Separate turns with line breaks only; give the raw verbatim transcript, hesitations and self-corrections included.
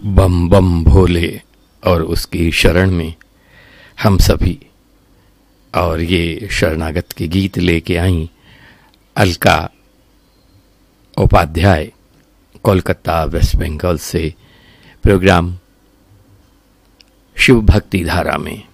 बम बम भोले और उसकी शरण में हम सभी, और ये शरणागत के गीत लेके आई अलका उपाध्याय कोलकाता वेस्ट बंगाल से, प्रोग्राम शिव भक्ति धारा में।